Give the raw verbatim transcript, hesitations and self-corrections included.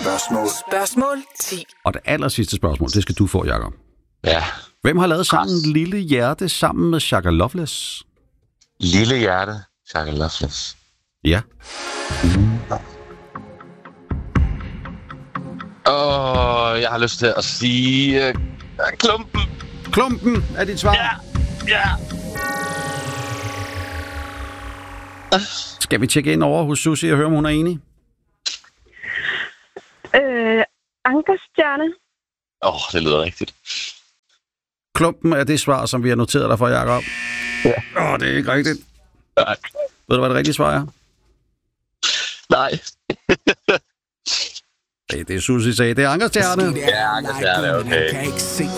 Spørgsmål. Spørgsmål ti. Og det aller sidste spørgsmål, det skal du få, Jacob. Ja. Hvem har lavet sangen Lille Hjerte sammen med Shaka Loveless? Lille Hjerte, Shaka Loveless. Ja. Åh, oh, jeg har lyst til at sige... Uh, klumpen. Klumpen er dit svar. Ja, ja. Skal vi tjekke ind over hos Susie og høre, om hun er enig? Øh, Ankerstjerne. Åh, oh, det lyder rigtigt. Klumpen er det svar, som vi har noteret dig for, Jacob. Ja. Åh, oh, det er ikke rigtigt. Nej. Ved du, hvad det rigtige svar er? Nej. Det er det, Susie sagde. Det er Ankerstjerne. Ja, Ankerstjerne, okay.